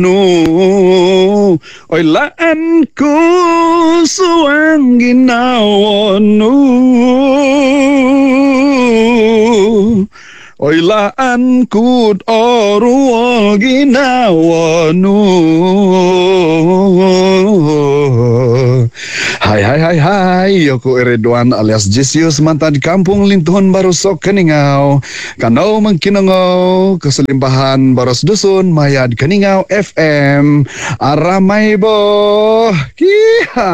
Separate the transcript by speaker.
Speaker 1: No, oy laan ko suwang ginawa no. Oy laan kud oro ginawa no. Hai, ako Eredwan alias Jesius mantan kampung Lintuhon Barusok Kaningaw. Kanaw mangkinangaw kasalimbahan Baros Dusun Mayad Kaningaw FM. Aramay bo. Kiha.